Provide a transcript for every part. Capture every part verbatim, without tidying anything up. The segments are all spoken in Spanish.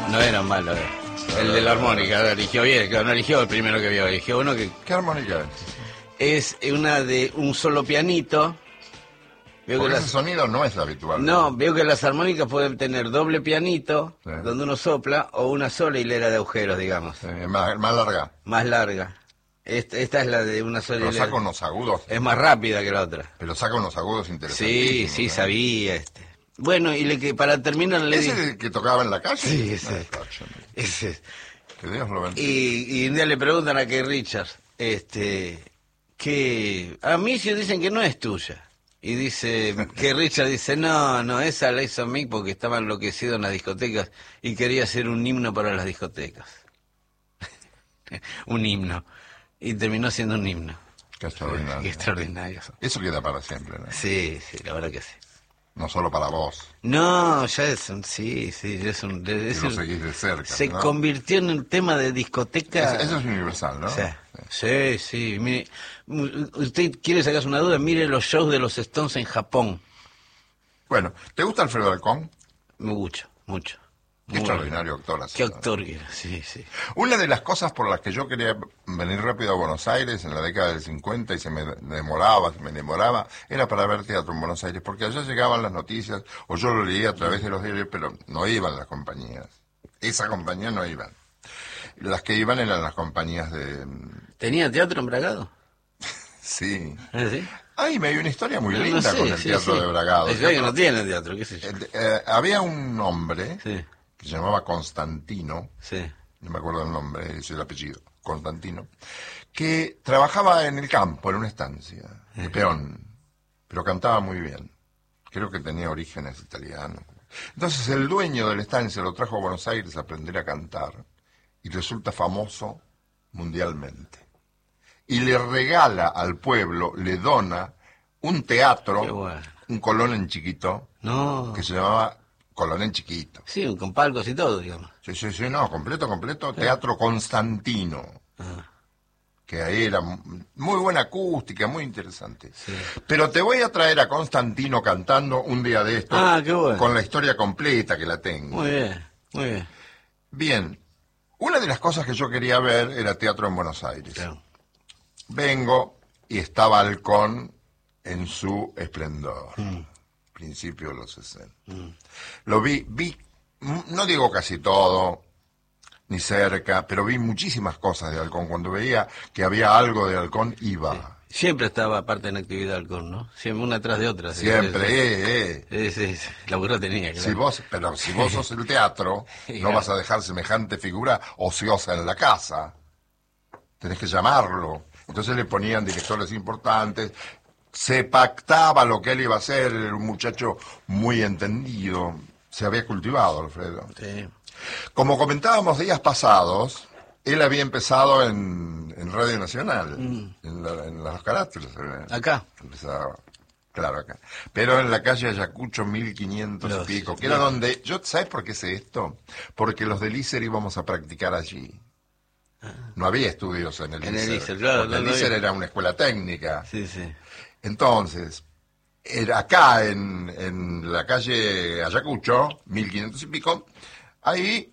No era malo, eh. El de la armónica, lo eligió bien, no eligió el primero que vio, eligió uno que... ¿Qué armónica es? Es una de un solo pianito. Veo Porque que ese las... sonido no es habitual. No, veo que las armónicas pueden tener doble pianito, sí, donde uno sopla, o una sola hilera de agujeros, digamos. Sí, más, más larga. Más larga. Esta, esta es la de una sola Pero hilera. saca unos agudos. Es más rápida que la otra. Pero saca unos agudos interesantes. Sí, sí, sabía este. Bueno, y le que para terminar le ¿Ese di... es el que tocaba en la calle? Sí, ese. No, ese. Que Dios lo bendiga. Y, y un día le preguntan a Keith Richards, este, que a mí sí dicen que no es tuya. Y dice, que Richard dice, no, no, esa la hizo Mick porque estaba enloquecido en las discotecas y quería hacer un himno para las discotecas. Un himno. Y terminó siendo un himno. Qué extraordinario. Qué extraordinario. Eso queda para siempre, ¿no? Sí, sí, la verdad que sí. No solo para vos. No, ya es un, sí, sí, ya es un... Es Que lo un- seguís de cerca, se ¿no? convirtió en un tema de discoteca. Es- eso es universal, ¿no? Sí, sí, sí. Mire, usted quiere sacarse una duda, mire los shows de los Stones en Japón. Bueno, ¿te gusta Alfredo Alcón? Mucho, mucho. Qué Muy extraordinario actor ha Qué sido, ¿no? actor que era, sí, sí. Una de las cosas por las que yo quería venir rápido a Buenos Aires en la década del cincuenta y se me demoraba, se me demoraba, era para ver teatro en Buenos Aires, porque allá llegaban las noticias, o yo lo leía a través de los diarios, pero no iban las compañías. Esa compañía no iban. Las que iban eran las compañías de... ¿Tenía teatro en Bragado? Sí. ¿Ah, sí? Ay, me hay una historia muy No, no linda sé, con el sí, teatro sí. de Bragado. Es que no tiene teatro, qué sé yo. Eh, eh, había un hombre Sí, que se llamaba Constantino, sí. no me acuerdo el nombre, es el apellido, Constantino, que trabajaba en el campo, en una estancia, de peón, pero cantaba muy bien. Creo que tenía orígenes italianos. Entonces el dueño de la estancia lo trajo a Buenos Aires a aprender a cantar y resulta famoso mundialmente. Y le regala al pueblo, le dona un teatro, Qué bueno. un Colón en chiquito, No. que se llamaba Colón en chiquito. Sí, con palcos y todo, digamos. Sí, sí, sí, no, completo, completo, Teatro Constantino, Ah, que ahí era muy buena acústica, muy interesante. sí. Pero te voy a traer a Constantino cantando un día de esto, Ah, qué bueno. con la historia completa que la tengo. Muy bien, muy bien. Bien, una de las cosas que yo quería ver era teatro en Buenos Aires. Claro. Vengo y estaba Halcón en su esplendor, Mm. principio de los sesenta. Mm. Lo vi, vi, mm, no digo casi todo, ni cerca, pero vi muchísimas cosas de Halcón. Cuando veía que había algo de Halcón, iba. Siempre estaba aparte en actividad Halcón, ¿no? Siempre una tras de otra. sí, Siempre, sí, eh, eh. sí. Sí, sí, laburo tenía, claro. Si vos, pero si vos sos el teatro, no Claro. vas a dejar semejante figura ociosa en la casa. Tenés que llamarlo. Entonces le ponían directores importantes. Se pactaba lo que él iba a hacer. Era un muchacho muy entendido. Se había cultivado, Alfredo. Sí. Como comentábamos días pasados, él había empezado en, en Radio Nacional, Mm. en, la- en los caracteres. eh. Acá. Empezaba, claro, acá. Pero en la calle Ayacucho mil quinientos Los- y pico, que era donde... yo ¿Sabes por qué sé esto? Porque los del ISER íbamos a practicar allí. No había estudios en el En el ISER. ISER, claro, porque no, el no ISER había. era una escuela técnica. Sí, sí. Entonces, era acá en, en la calle Ayacucho, mil quinientos y pico, ahí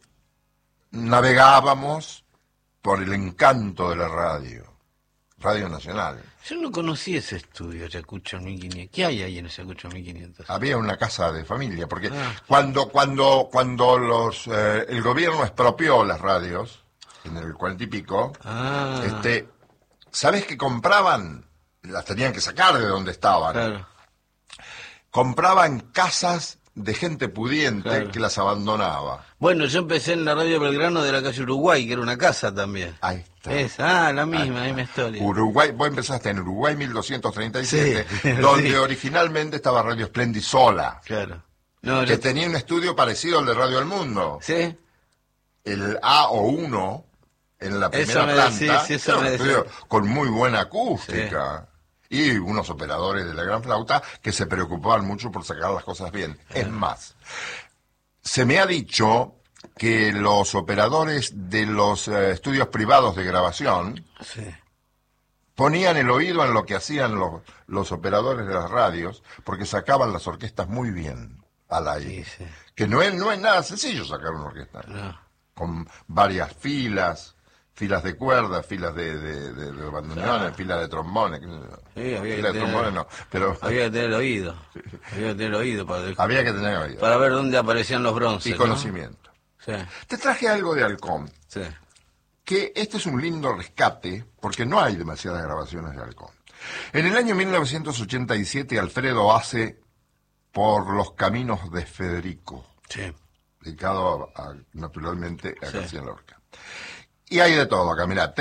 navegábamos por el encanto de la radio, Radio Nacional. Yo no conocí ese estudio, Ayacucho mil quinientos. ¿Qué hay ahí en Ayacucho mil quinientos? Había una casa de familia, porque Ah. cuando cuando cuando los eh, el gobierno expropió las radios, en el cuarenta y pico, Ah, este, ¿sabés qué compraban? Las tenían que sacar de donde estaban. claro. Compraban casas de gente pudiente Claro. que las abandonaba. Bueno, yo empecé en la radio Belgrano de la calle Uruguay, que era una casa también. Ahí está. Es, ah, la misma, Ahí está. misma historia. Uruguay, vos empezaste en Uruguay mil doscientos treinta y siete, Sí, donde sí. originalmente estaba Radio Splendid sola, Claro. No, que yo- tenía un estudio parecido al de Radio El Mundo. ¿Sí? El A o uno en la primera Eso me planta, decís, sí, eso era un me estudio decís. con muy buena acústica. Y unos operadores de la gran flauta que se preocupaban mucho por sacar las cosas bien. Es más, se me ha dicho que los operadores de los eh, estudios privados de grabación Sí. ponían el oído en lo que hacían los, los operadores de las radios, porque sacaban las orquestas muy bien al aire. Sí, sí. Que no es, no es nada sencillo sacar una orquesta. No. con varias filas, filas de cuerdas, filas de, de, de, de bandoneones, claro. Filas de trombones. Sí, había filas que de tener, trombones no, pero... Había que tener el oído. Había que tener el oído para... Había que tener oído. Para ver dónde aparecían los bronces, y conocimiento. ¿No? Sí. Te traje algo de Halcón. Sí. Que este es un lindo rescate, porque no hay demasiadas grabaciones de Halcón. En el año mil novecientos ochenta y siete, Alfredo hace Por los caminos de Federico, sí. dedicado a, a, naturalmente a sí. García Lorca. Y hay de todo acá, mirá,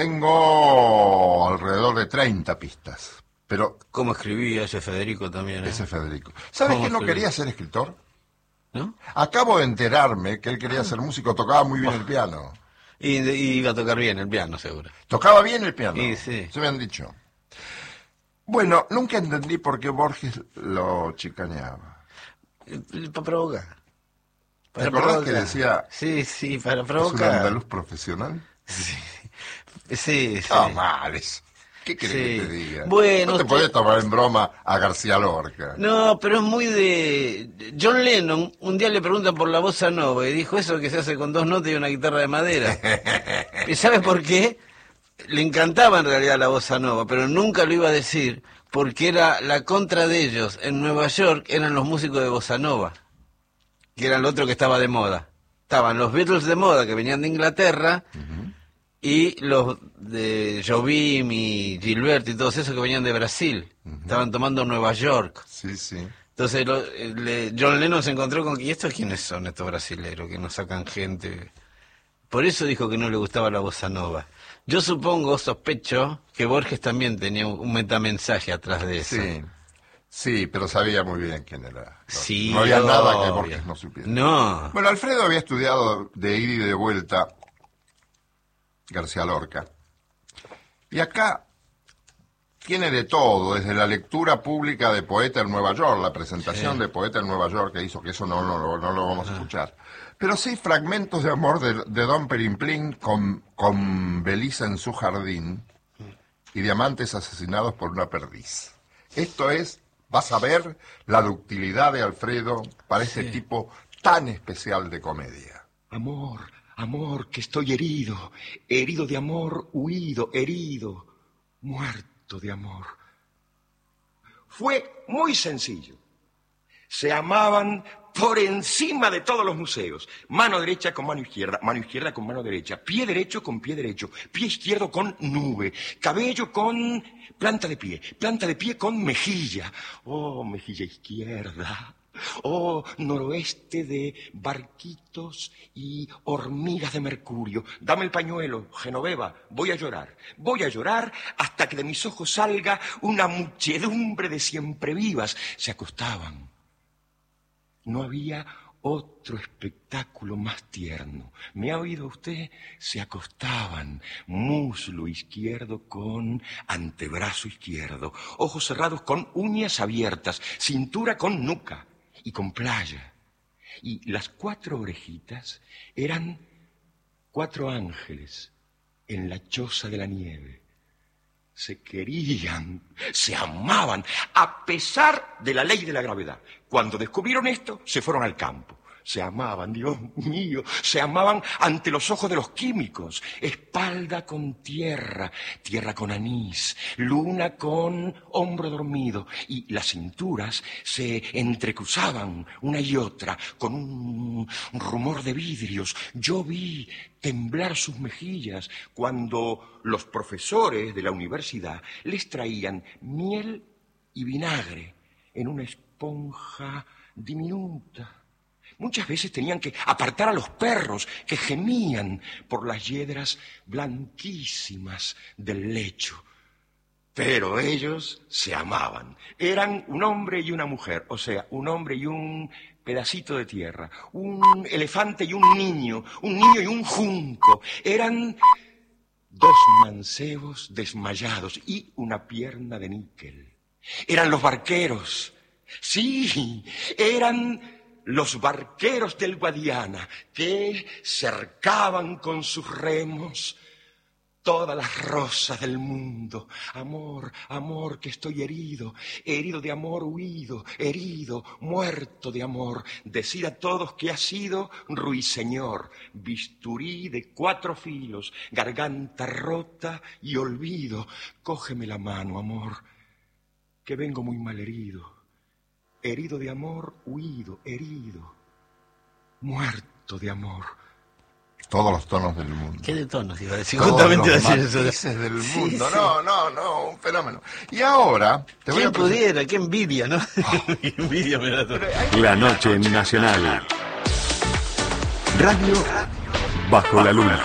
tengo alrededor de treinta pistas, pero... ¿Cómo escribía ese Federico también? ¿eh? Ese Federico. ¿Sabes que no escribía? Quería ser escritor? ¿No? Acabo de enterarme que él quería ser músico, tocaba muy bien oh. el piano. Y, y iba a tocar bien el piano, seguro. ¿Tocaba bien el piano? Y, sí. Se me han dicho. Bueno, nunca entendí por qué Borges lo chicaneaba. Para provocar. Para ¿Te acordás provocar. Que decía... Sí, sí, para provocar. ¿Es un andaluz profesional? Sí, sí. sí. No, mal eso. ¿Qué querés sí. que te diga? Bueno, no te usted... podés tomar en broma a García Lorca. No, pero es muy de... John Lennon, un día le preguntan por la bossa nova y dijo eso que se hace con dos notas y una guitarra de madera. ¿Y sabes por qué? Le encantaba en realidad la bossa nova, pero nunca lo iba a decir, porque era la contra de ellos. En Nueva York eran los músicos de bossa nova, que era el otro que estaba de moda. Estaban los Beatles de moda, que venían de Inglaterra, uh-huh. y los de Jobim y Gilberto y todos esos que venían de Brasil. Uh-huh. Estaban tomando Nueva York. Sí, sí. Entonces lo, le, John Lennon se encontró con que, ¿y estos quiénes son estos brasileros que nos sacan gente? Por eso dijo que no le gustaba la bossa nova. Yo supongo, sospecho, que Borges también tenía un metamensaje atrás de eso. Sí, sí, pero sabía muy bien quién era. No, sí, no había obvio. nada que Borges no supiera. No. Bueno, Alfredo había estudiado de ida y de vuelta García Lorca. Y acá tiene de todo, desde la lectura pública de Poeta en Nueva York, la presentación sí. de Poeta en Nueva York que hizo, que eso no, no, no, no lo vamos a escuchar. Pero sí fragmentos de amor de, de Don Perimplín con, con Belisa en su jardín y diamantes asesinados por una perdiz. Esto es, vas a ver la ductilidad de Alfredo para este sí. tipo tan especial de comedia. Amor, amor, que estoy herido, herido de amor, huido, herido, muerto de amor. Fue muy sencillo. Se amaban por encima de todos los museos. Mano derecha con mano izquierda, mano izquierda con mano derecha, pie derecho con pie derecho, pie izquierdo con nube, cabello con planta de pie, planta de pie con mejilla. Oh, mejilla izquierda. Oh, noroeste de barquitos y hormigas de mercurio. Dame el pañuelo, Genoveva, voy a llorar. Voy a llorar hasta que de mis ojos salga una muchedumbre de siemprevivas. Se acostaban. No había otro espectáculo más tierno. ¿Me ha oído usted? Se acostaban, muslo izquierdo con antebrazo izquierdo, ojos cerrados con uñas abiertas, cintura con nuca y con playa. Y las cuatro orejitas eran cuatro ángeles en la choza de la nieve. Se querían, se amaban, a pesar de la ley de la gravedad. Cuando descubrieron esto, se fueron al campo. Se amaban, Dios mío, se amaban ante los ojos de los químicos. Espalda con tierra, tierra con anís, luna con hombro dormido. Y las cinturas se entrecruzaban una y otra con un rumor de vidrios. Yo vi temblar sus mejillas cuando los profesores de la universidad les traían miel y vinagre en una esponja diminuta. Muchas veces tenían que apartar a los perros que gemían por las yedras blanquísimas del lecho. Pero ellos se amaban. Eran un hombre y una mujer, o sea, un hombre y un pedacito de tierra, un elefante y un niño, un niño y un junco. Eran dos mancebos desmayados y una pierna de níquel. Eran los barqueros. Sí, eran los barqueros del Guadiana que cercaban con sus remos todas las rosas del mundo. Amor, amor, que estoy herido, herido de amor huido, herido, muerto de amor. Decid a todos que ha sido ruiseñor, bisturí de cuatro filos, garganta rota y olvido. Cógeme la mano, amor, que vengo muy mal herido, herido de amor huido, herido, muerto de amor. Todos los tonos del mundo. ¿Qué de tonos iba a decir? Todos Justamente los iba a decir eso. matices del Sí, mundo. sí. No, no, no, un fenómeno. Y ahora te voy ¿Quién a presentar- pudiera? ¡Qué envidia, ¿no? Qué envidia me da todo. La noche en Nacional. Radio bajo la luna.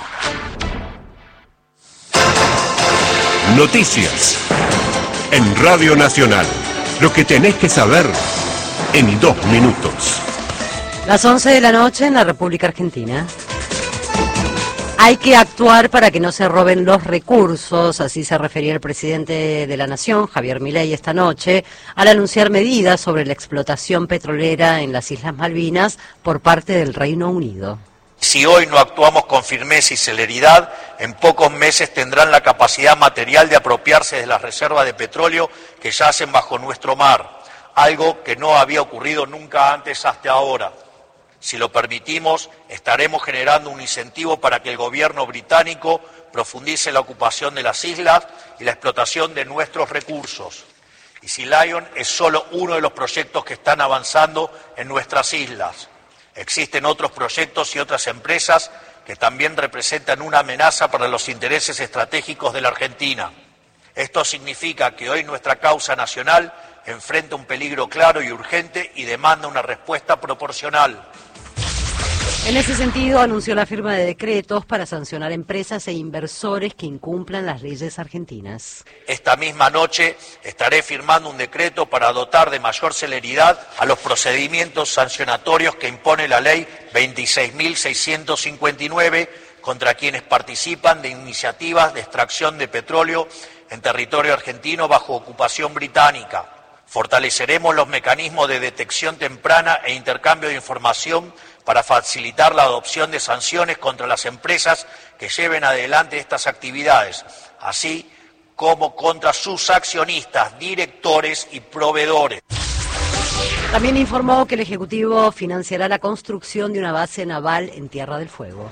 Noticias en Radio Nacional. Lo que tenés que saber en dos minutos. Las once de la noche en la República Argentina. Hay que actuar para que no se roben los recursos, así se refería el presidente de la Nación, Javier Milei, esta noche, al anunciar medidas sobre la explotación petrolera en las Islas Malvinas por parte del Reino Unido. Si hoy no actuamos con firmeza y celeridad, en pocos meses tendrán la capacidad material de apropiarse de las reservas de petróleo que yacen bajo nuestro mar, algo que no había ocurrido nunca antes hasta ahora. Si lo permitimos, estaremos generando un incentivo para que el gobierno británico profundice la ocupación de las islas y la explotación de nuestros recursos. Y Sea Lion es solo uno de los proyectos que están avanzando en nuestras islas. Existen otros proyectos y otras empresas que también representan una amenaza para los intereses estratégicos de la Argentina. Esto significa que hoy nuestra causa nacional enfrenta un peligro claro y urgente y demanda una respuesta proporcional. En ese sentido, anunció la firma de decretos para sancionar empresas e inversores que incumplan las leyes argentinas. Esta misma noche estaré firmando un decreto para dotar de mayor celeridad a los procedimientos sancionatorios que impone la ley veintiséis mil seiscientos cincuenta y nueve contra quienes participan de iniciativas de extracción de petróleo en territorio argentino bajo ocupación británica. Fortaleceremos los mecanismos de detección temprana e intercambio de información para facilitar la adopción de sanciones contra las empresas que lleven adelante estas actividades, así como contra sus accionistas, directores y proveedores. También informó que el Ejecutivo financiará la construcción de una base naval en Tierra del Fuego.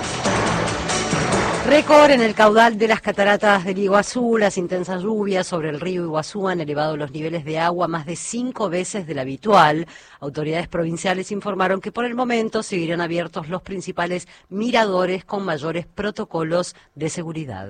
Récord en el caudal de las cataratas del Iguazú. Las intensas lluvias sobre el río Iguazú han elevado los niveles de agua más de cinco veces del habitual. Autoridades provinciales informaron que por el momento seguirán abiertos los principales miradores con mayores protocolos de seguridad.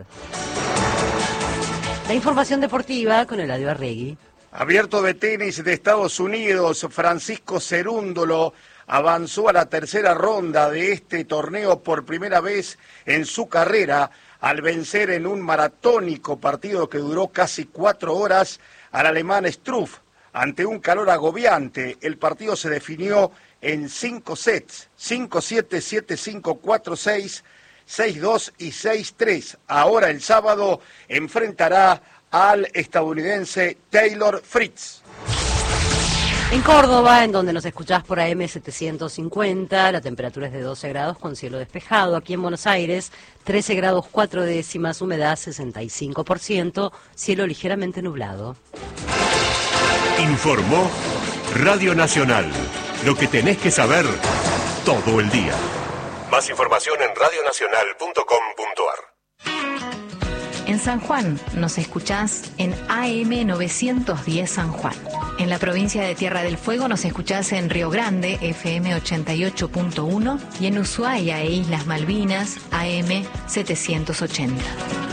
La información deportiva con Eladio Arregui. Abierto de tenis de Estados Unidos, Francisco Cerúndolo avanzó a la tercera ronda de este torneo por primera vez en su carrera al vencer en un maratónico partido que duró casi cuatro horas al alemán Struff. Ante un calor agobiante, el partido se definió en cinco sets, cinco siete, siete cinco, cuatro seis, seis dos y seis tres. Ahora el sábado enfrentará al estadounidense Taylor Fritz. En Córdoba, en donde nos escuchás por A M setecientos cincuenta, la temperatura es de doce grados con cielo despejado. Aquí en Buenos Aires, trece grados cuatro décimas, humedad sesenta y cinco por ciento, cielo ligeramente nublado. Informó Radio Nacional. Lo que tenés que saber todo el día. Más información en radio nacional punto com punto a r. En San Juan nos escuchás en A M novecientos diez San Juan. En la provincia de Tierra del Fuego nos escuchás en Río Grande, F M ochenta y ocho punto uno, y en Ushuaia e Islas Malvinas, A M setecientos ochenta.